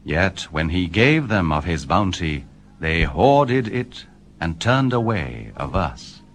Yet when he gave them of his bounty, they hoarded it and turned away averse.